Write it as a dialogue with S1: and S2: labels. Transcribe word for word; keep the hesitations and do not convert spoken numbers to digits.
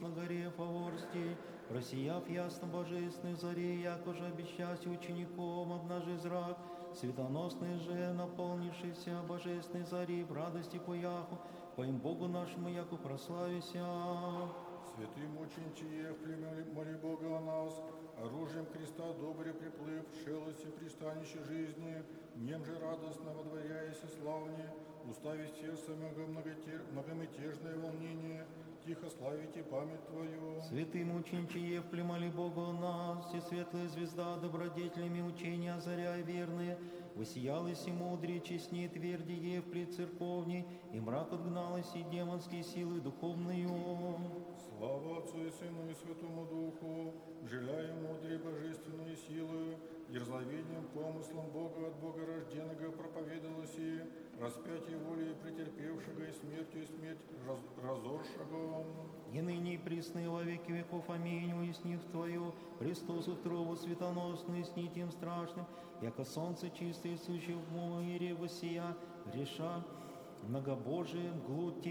S1: на горе Фаворстей, просияв ясно божественной заре, якоже обещась учеником, обнажи зрак, светоносный же, наполнившийся божественной зари, в радости пояху, поим Богу нашему, яку прославися.
S2: Святый мучениче, племя моли Бога о нас, оружием креста добре приплыв, шелости пристанище жизни, нем же радостно водворяясь славне, уставить сердце многомятежное волнение, тихо славите память Твою.
S1: Святый мучениче, Евпле, моли Бога о нас, и светлая звезда, добродетелями учения озаряя верные, воссиялась и мудрее, честнее тверди Евпле церковней, и мрак отгналась, и демонские силы духовные.
S2: Слава Отцу и Сыну и Святому Духу, желаем мудрей божественной силы, дерзновением, помыслом Бога от Бога рожденного проповедалось и распятие воли претерпевшего и смертью смерть раз, разоршего.
S1: И ныне и присно и во веки веков. Аминь. Уяснив Твою, Христосу трову светоносную, с нитем страшным, яко солнце чистое, сущее в мире воссия, греша многобожие, глуть